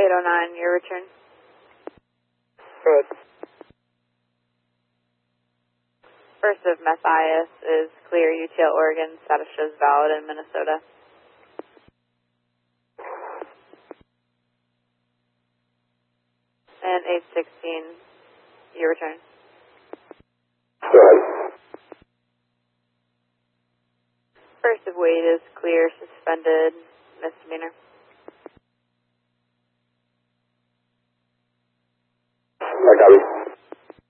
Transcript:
809, your return. Good. First of Matthias is clear, UTL Oregon, status shows valid in Minnesota. And 816, your return. Good. First of Wade is clear, suspended, misdemeanor.